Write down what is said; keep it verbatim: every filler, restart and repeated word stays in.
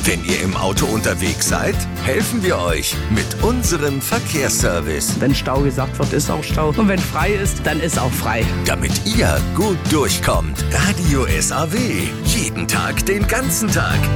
Wenn ihr im Auto unterwegs seid, helfen wir euch mit unserem Verkehrsservice. Wenn Stau gesagt wird, ist auch Stau. Und wenn frei ist, dann ist auch frei. Damit ihr gut durchkommt. Radio S A W. Jeden Tag, den ganzen Tag.